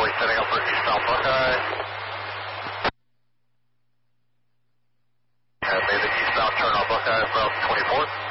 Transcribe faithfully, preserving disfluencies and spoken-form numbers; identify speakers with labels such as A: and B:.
A: runway setting up for eastbound Buckeye. And made the eastbound turn on Buckeye from twenty-fourth.